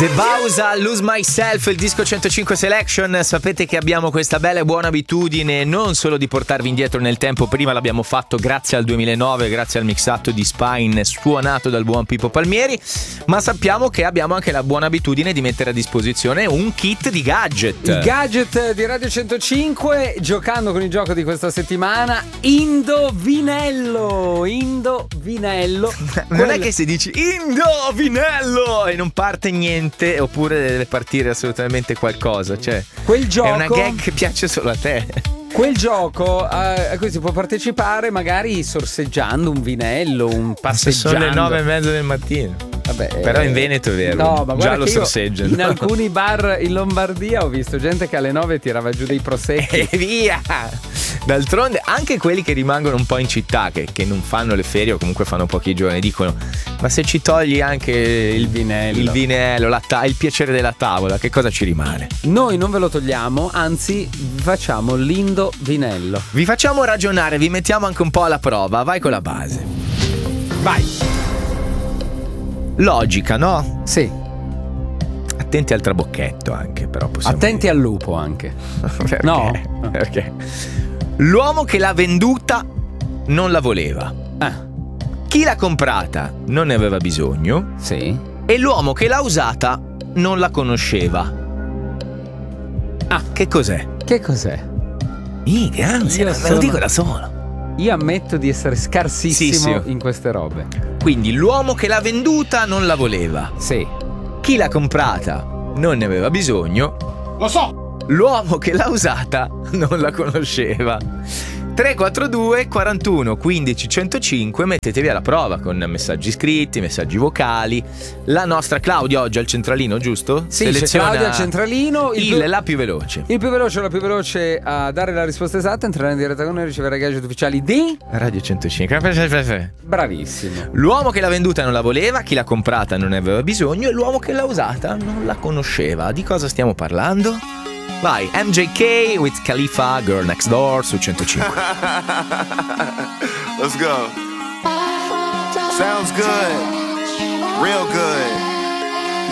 The Bausa, Lose Myself, il disco 105 Selection. Sapete che abbiamo questa bella e buona abitudine non solo di portarvi indietro nel tempo. Prima l'abbiamo fatto grazie al 2009, grazie al mixato di Spine suonato dal buon Pippo Palmieri, ma sappiamo che abbiamo anche la buona abitudine di mettere a disposizione un kit di gadget. I gadget di Radio 105, giocando con il gioco di questa settimana, Indovinello. Non è che se dici Indovinello e non parte niente, oppure deve partire assolutamente qualcosa, cioè quel gioco è una gag che piace solo a te. Quel gioco a cui si può partecipare magari sorseggiando un vinello, un passeggiando. Sono le 9:30 del mattino. Vabbè, però in Veneto è vero, no, ma già lo che sorseggiano. In alcuni bar in Lombardia ho visto gente che alle 9 tirava giù dei prosecchi e via. D'altronde anche quelli che rimangono un po' in città, che non fanno le ferie o comunque fanno pochi giorni, dicono: ma se ci togli anche il vinello, il piacere della tavola, che cosa ci rimane? Noi non ve lo togliamo, anzi facciamo l'indovinello. Vi facciamo ragionare, vi mettiamo anche un po' alla prova. Vai con la base. Vai. Logica, no? Sì. Attenti al trabocchetto anche, però possiamo attenti dire. Al lupo anche. Perché? No? Perché? L'uomo che l'ha venduta non la voleva. Chi l'ha comprata non ne aveva bisogno. Sì. E l'uomo che l'ha usata non la conosceva. Che cos'è? Che cos'è? Che ansia, me lo dico da solo. Io ammetto di essere scarsissimo in queste robe. Quindi l'uomo che l'ha venduta non la voleva. Sì. Chi l'ha comprata non ne aveva bisogno. Lo so. L'uomo che l'ha usata non la conosceva. 342 41 15 105, mettetevi alla prova con messaggi scritti, messaggi vocali. La nostra Claudia oggi al centralino, giusto? Sì, seleziona Claudia al centralino. La più veloce. Il più veloce o la più veloce a dare la risposta esatta, entrare in diretta con noi e ricevere i gadget ufficiali di Radio 105. Bravissimo. L'uomo che l'ha venduta non la voleva, chi l'ha comprata non ne aveva bisogno e l'uomo che l'ha usata non la conosceva. Di cosa stiamo parlando? Vai, MJK with Khalifa, Girl Next Door su 105. Let's go. Sounds good. Real good.